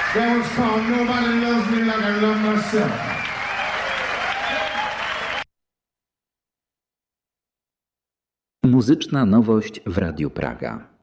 That was called Nobody Loves Me Like I Love Myself. Muzyczna nowość w Radiu Praga.